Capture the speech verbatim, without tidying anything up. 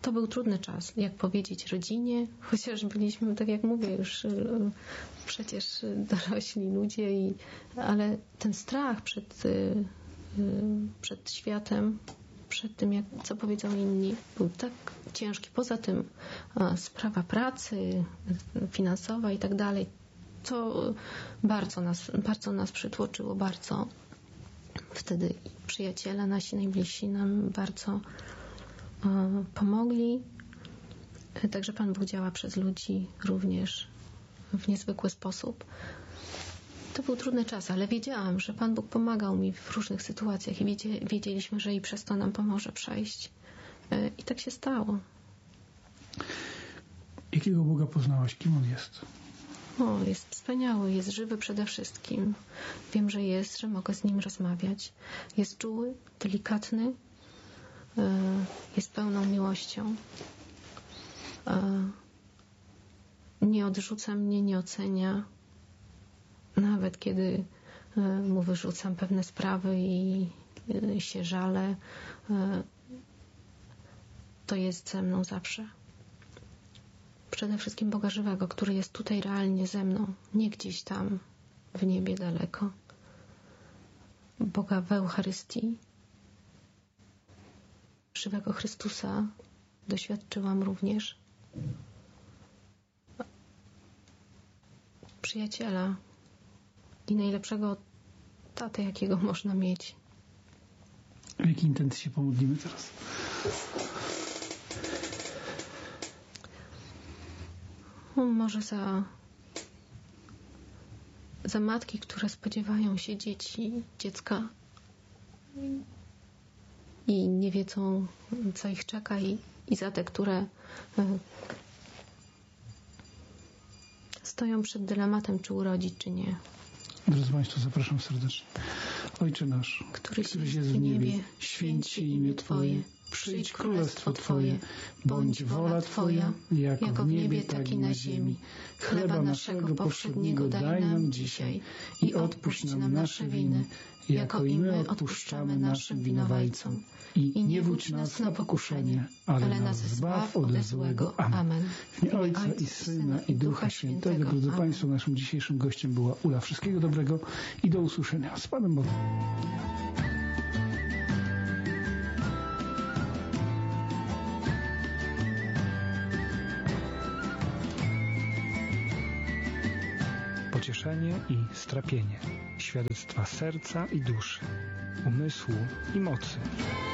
to był trudny czas, jak powiedzieć rodzinie, chociaż byliśmy, tak jak mówię, już przecież dorośli ludzie, i, ale ten strach przed, przed światem, przed tym, jak, co powiedzą inni, był tak ciężki. Poza tym sprawa pracy finansowa i tak dalej, to bardzo nas, bardzo nas przytłoczyło, bardzo. Wtedy przyjaciele nasi najbliżsi nam bardzo pomogli. Także Pan Bóg działa przez ludzi również w niezwykły sposób. To był trudny czas, ale wiedziałam, że Pan Bóg pomagał mi w różnych sytuacjach i wiedzieliśmy, że i przez to nam pomoże przejść. I tak się stało. Jakiego Boga poznałaś? Kim On jest? O, jest wspaniały, jest żywy przede wszystkim. Wiem, że jest, że mogę z Nim rozmawiać. Jest czuły, delikatny, jest pełną miłością. Nie odrzuca mnie, nie ocenia. Nawet kiedy Mu wyrzucam pewne sprawy i się żalę, to jest ze mną zawsze. Przede wszystkim Boga żywego, który jest tutaj realnie ze mną, nie gdzieś tam w niebie daleko. Boga w Eucharystii, żywego Chrystusa doświadczyłam również. Przyjaciela i najlepszego tatę, jakiego można mieć. W jakiej intencji się pomodlimy teraz? Może za, za matki, które spodziewają się dzieci, dziecka i nie wiedzą, co ich czeka, i, i za te, które stoją przed dylematem, czy urodzić, czy nie. Drodzy Państwo, zapraszam serdecznie. Ojcze nasz, któryś, któryś jest w niebie, święć się imię Twoje. Przyjdź królestwo Twoje, bądź wola Twoja, jako w niebie, tak i na ziemi. Chleba naszego powszedniego daj nam dzisiaj i odpuść nam nasze winy, jako i my odpuszczamy naszym winowajcom. I nie wódź nas na pokuszenie, ale nas zbaw ode złego. Amen. W imię Ojca i Syna i Ducha Świętego. Drodzy Państwo, naszym dzisiejszym gościem była Ula. Wszystkiego dobrego i do usłyszenia. Z Panem Bogiem. Pocieszenie i strapienie, świadectwa serca i duszy, umysłu i mocy.